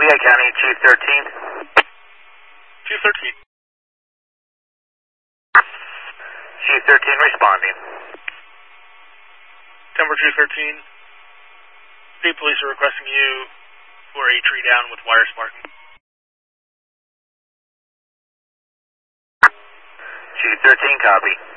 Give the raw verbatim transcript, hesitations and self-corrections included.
Lehigh County, Chief thirteen. Chief thirteen. Chief thirteen responding. Denver Chief thirteen. State Police are requesting you for a tree down with wire sparking. Chief thirteen, copy.